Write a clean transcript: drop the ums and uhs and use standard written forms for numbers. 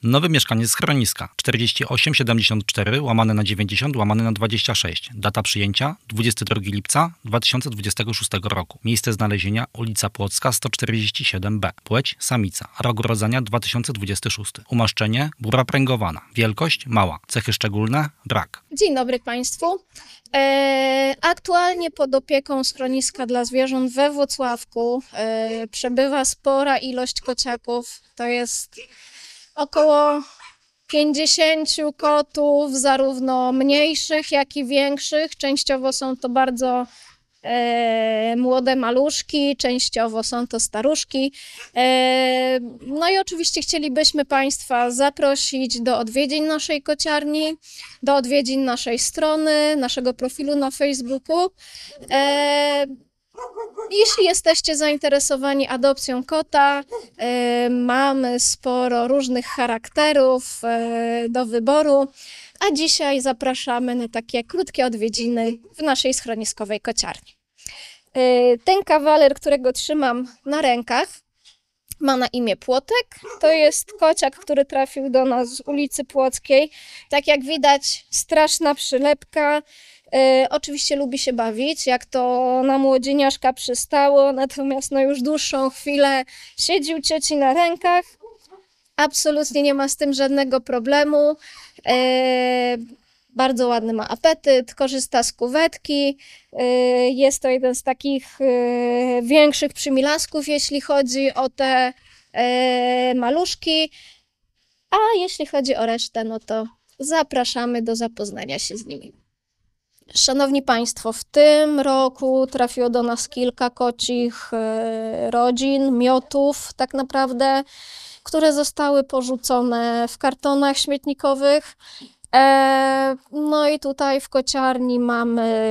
Nowy mieszkaniec schroniska 4874/90/26. Data przyjęcia 22 lipca 2026 roku. Miejsce znalezienia ulica Płocka 147B. Płeć samica. Rok urodzenia 2026. Umaszczenie bura pręgowana. Wielkość mała. Cechy szczególne brak. Dzień dobry Państwu. Aktualnie pod opieką schroniska dla zwierząt we Włocławku przebywa spora ilość kociaków. To jest około 50 kotów, zarówno mniejszych, jak i większych. Częściowo są to bardzo młode maluszki, częściowo są to staruszki. No i oczywiście chcielibyśmy Państwa zaprosić do odwiedzin naszej kociarni, do odwiedzin naszej strony, naszego profilu na Facebooku. Jeśli jesteście zainteresowani adopcją kota, mamy sporo różnych charakterów do wyboru, a dzisiaj zapraszamy na takie krótkie odwiedziny w naszej schroniskowej kociarni. Ten kawaler, którego trzymam na rękach, ma na imię Płotek. To jest kociak, który trafił do nas z ulicy Płockiej. Tak jak widać, straszna przylepka. Oczywiście lubi się bawić, jak to na młodzieniaszka przystało, natomiast no już dłuższą chwilę siedzi u cioci na rękach. Absolutnie nie ma z tym żadnego problemu. Bardzo ładny ma apetyt, korzysta z kuwetki. Jest to jeden z takich większych przymilasków, jeśli chodzi o te maluszki. A jeśli chodzi o resztę, no to zapraszamy do zapoznania się z nimi. Szanowni Państwo, w tym roku trafiło do nas kilka kocich rodzin, miotów tak naprawdę, które zostały porzucone w kartonach śmietnikowych. No i tutaj w kociarni mamy